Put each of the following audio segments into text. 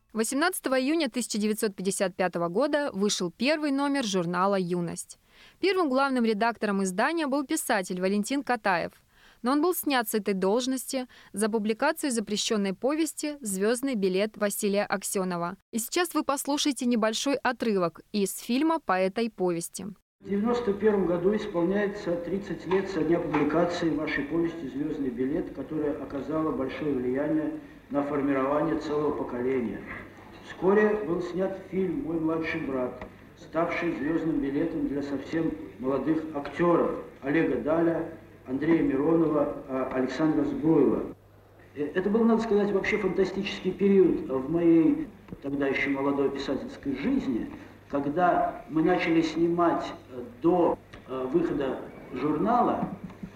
18 июня 1955 года вышел первый номер журнала «Юность». Первым главным редактором издания был писатель Валентин Катаев, но он был снят с этой должности за публикацию запрещенной повести «Звездный билет» Василия Аксенова. И сейчас вы послушаете небольшой отрывок из фильма по этой повести. В 1991 году исполняется 30 лет со дня публикации вашей повести «Звездный билет», которая оказала большое влияние на формирование целого поколения. Вскоре был снят фильм «Мой младший брат», ставший звездным билетом для совсем молодых актеров Олега Даля, Андрея Миронова, Александра Збруева. Это был, надо сказать, вообще фантастический период в моей тогда еще молодой писательской жизни, когда мы начали снимать до выхода журнала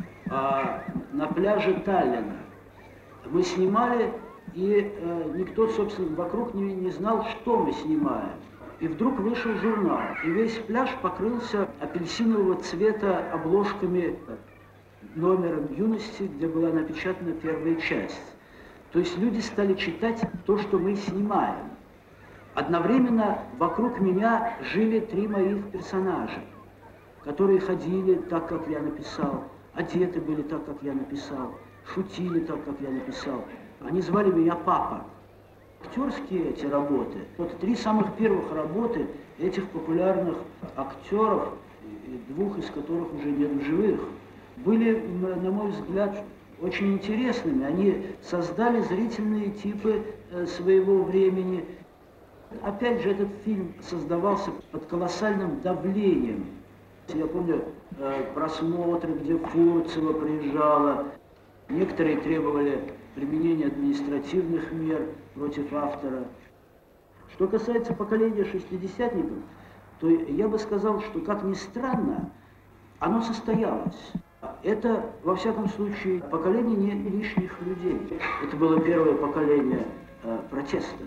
на пляже Таллина. Мы снимали, и никто, собственно, вокруг не знал, что мы снимаем. И вдруг вышел журнал, и весь пляж покрылся апельсинового цвета обложками номером «Юности», где была напечатана первая часть. То есть люди стали читать то, что мы снимаем. Одновременно вокруг меня жили 3 моих персонажа, которые ходили так, как я написал, одеты были так, как я написал, шутили так, как я написал. Они звали меня Папа. Актерские эти работы, вот 3 самых первых работы этих популярных актеров, 2 из которых уже нет в живых, были, на мой взгляд, очень интересными. Они создали зрительные типы своего времени. Опять же, этот фильм создавался под колоссальным давлением. Я помню просмотры, где Фурцева приезжала. Некоторые требовали применения административных мер против автора. Что касается поколения шестидесятников, то я бы сказал, что, как ни странно, оно состоялось. Это, во всяком случае, поколение не лишних людей. Это было первое поколение протеста.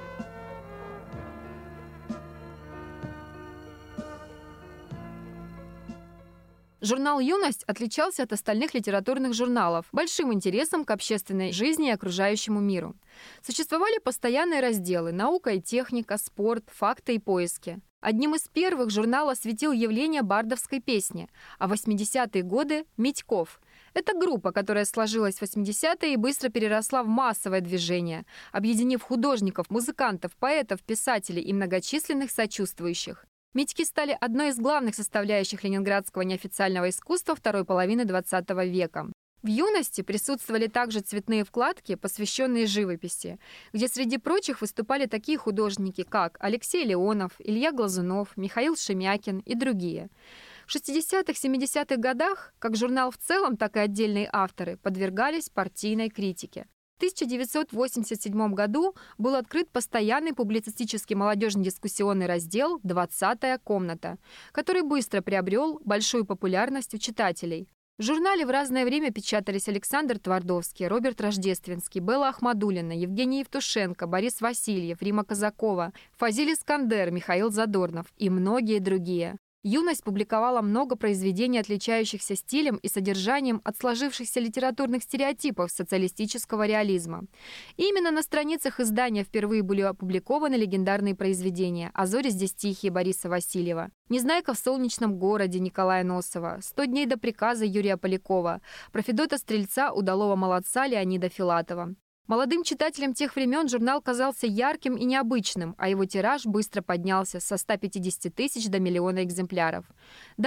Журнал «Юность» отличался от остальных литературных журналов большим интересом к общественной жизни и окружающему миру. Существовали постоянные разделы «Наука и техника», «Спорт», «Факты и поиски». Одним из первых журнал осветил явление бардовской песни, а в 80-е годы – Митьков. Это группа, которая сложилась в 80-е и быстро переросла в массовое движение, объединив художников, музыкантов, поэтов, писателей и многочисленных сочувствующих. Митьки стали одной из главных составляющих ленинградского неофициального искусства второй половины XX века. В «Юности» присутствовали также цветные вкладки, посвященные живописи, где среди прочих выступали такие художники, как Алексей Леонов, Илья Глазунов, Михаил Шемякин и другие. В 60-70-х годах как журнал в целом, так и отдельные авторы подвергались партийной критике. В 1987 году был открыт постоянный публицистический молодежно-дискуссионный раздел «20-я комната», который быстро приобрел большую популярность у читателей. В журнале в разное время печатались Александр Твардовский, Роберт Рождественский, Белла Ахмадуллина, Евгений Евтушенко, Борис Васильев, Рима Казакова, Фазиль Искандер, Михаил Задорнов и многие другие. «Юность» публиковала много произведений, отличающихся стилем и содержанием от сложившихся литературных стереотипов социалистического реализма. И именно на страницах издания впервые были опубликованы легендарные произведения «А зори здесь тихие» Бориса Васильева, «Незнайка в солнечном городе» Николая Носова, «100 дней до приказа» Юрия Полякова, «Про Федота Стрельца» удалого молодца Леонида Филатова. Молодым читателям тех времен журнал казался ярким и необычным, а его тираж быстро поднялся со 150 тысяч до 1 000 000 экземпляров.